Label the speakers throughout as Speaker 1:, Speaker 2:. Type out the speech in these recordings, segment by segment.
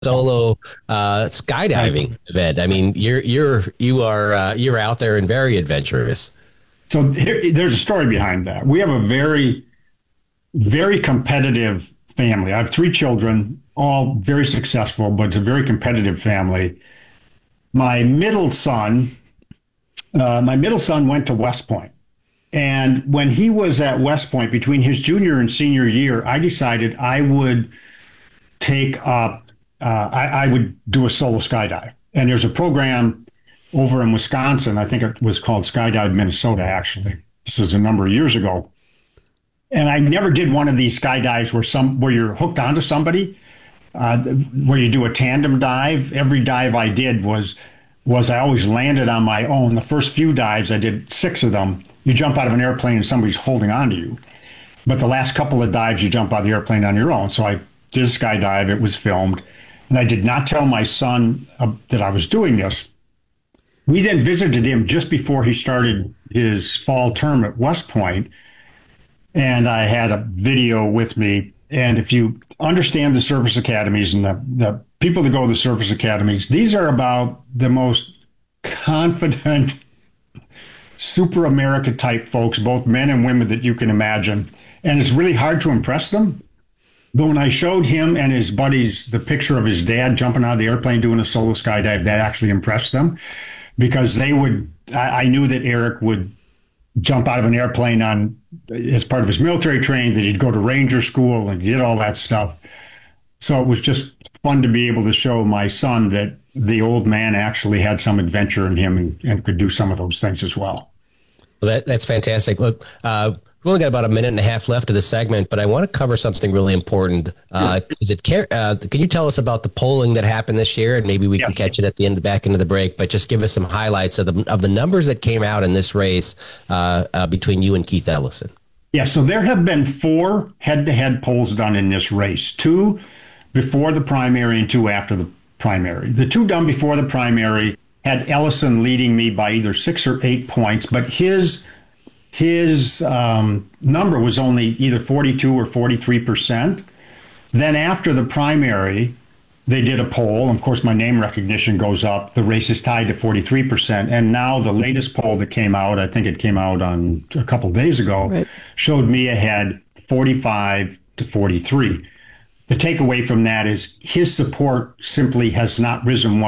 Speaker 1: solo skydiving event. I mean, you're out there and very adventurous.
Speaker 2: So there's a story behind that. We have a very, very competitive family. I have three children, all very successful, but it's a very competitive family. My middle son, went to West Point. And when he was at West Point, between his junior and senior year, I decided I would take up, I would do a solo skydive. And there's a program over in Wisconsin. I think it was called Skydive Minnesota, actually. This was a number of years ago. And I never did one of these skydives where you're hooked onto somebody, where you do a tandem dive. Every dive I did was I always landed on my own. The first few dives, I did 6 of them. You jump out of an airplane and somebody's holding on to you. But the last couple of dives, you jump out of the airplane on your own. So I did a skydive. It was filmed. And I did not tell my son that I was doing this. We then visited him just before he started his fall term at West Point. And I had a video with me. And if you understand the service academies and the people that go to the service academies, these are about the most confident, super America type folks, both men and women, that you can imagine. And it's really hard to impress them. But when I showed him and his buddies the picture of his dad jumping out of the airplane doing a solo skydive, that actually impressed them, because I knew that Eric would jump out of an airplane as part of his military training, that he'd go to Ranger School and did all that stuff. So it was just fun to be able to show my son that the old man actually had some adventure in him and could do some of those things as well.
Speaker 1: Well, that's fantastic. Look, we've only got about a minute and a half left of the segment, but I want to cover something really important. Can you tell us about the polling that happened this year? And maybe we can catch it at the back end of the break, but just give us some highlights of the numbers that came out in this race between you and Keith Ellison.
Speaker 2: Yeah, so there have been 4 head-to-head polls done in this race, 2 before the primary and 2 after the primary. The 2 done before the primary had Ellison leading me by either 6 or 8 points, but his number was only either 42 or 43%. Then after the primary, they did a poll. Of course, my name recognition goes up. The race is tied to 43%. And now the latest poll that came out, I think it came out on a couple of days ago, right, showed me ahead 45 to 43. The takeaway from that is his support simply has not risen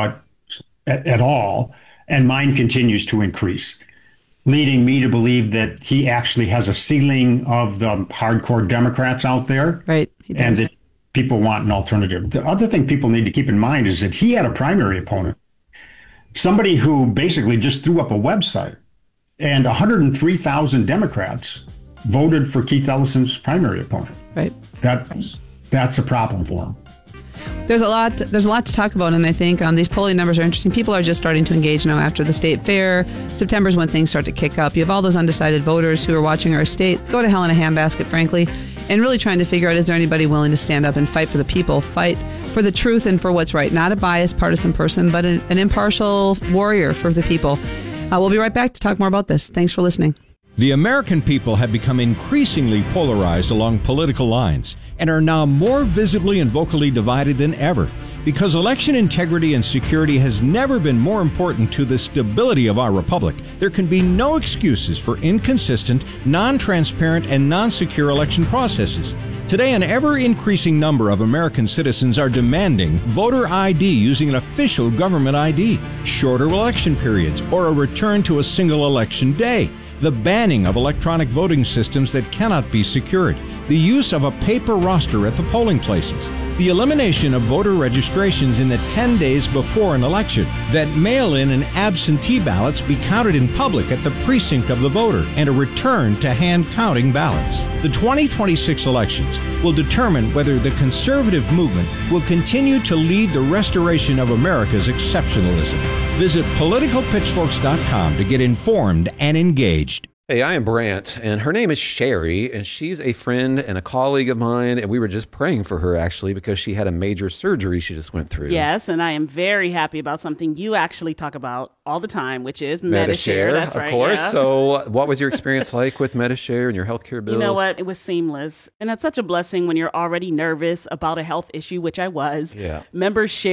Speaker 2: at all, and mine continues to increase, leading me to believe that he actually has a ceiling of the hardcore Democrats out there.
Speaker 3: Right.
Speaker 2: And that people want an alternative. The other thing people need to keep in mind is that he had a primary opponent, somebody who basically just threw up a website, and 103,000 Democrats voted for Keith Ellison's primary opponent.
Speaker 3: Right.
Speaker 2: That's a problem for him.
Speaker 3: There's a lot to talk about, and I think these polling numbers are interesting. People are just starting to engage now after the state fair. September is when things start to kick up. You have all those undecided voters who are watching our state go to hell in a handbasket, frankly, and really trying to figure out, is there anybody willing to stand up and fight for the people, fight for the truth and for what's right? Not a biased partisan person, but an impartial warrior for the people. We'll be right back to talk more about this. Thanks for listening.
Speaker 4: The American people have become increasingly polarized along political lines and are now more visibly and vocally divided than ever. Because election integrity and security has never been more important to the stability of our republic, there can be no excuses for inconsistent, non-transparent, and non-secure election processes. Today, an ever-increasing number of American citizens are demanding voter ID using an official government ID, shorter election periods, or a return to a single election day, the banning of electronic voting systems that cannot be secured, the use of a paper roster at the polling places, the elimination of voter registrations in the 10 days before an election, that mail-in and absentee ballots be counted in public at the precinct of the voter, and a return to hand-counting ballots. The 2026 elections will determine whether the conservative movement will continue to lead the restoration of America's exceptionalism. Visit politicalpitchforks.com to get informed and engaged.
Speaker 5: Hey, I am Brant, and her name is Sherry, and she's a friend and a colleague of mine, and we were just praying for her, actually, because she had a major surgery she just went through.
Speaker 6: Yes, and I am very happy about something you actually talk about all the time, which is Medi-Share. That's right.
Speaker 5: Of course.
Speaker 6: Yeah.
Speaker 5: So what was your experience like with Medi-Share and your healthcare bills?
Speaker 6: You know what? It was seamless, and that's such a blessing when you're already nervous about a health issue, which I was.
Speaker 5: Yeah.
Speaker 6: Members share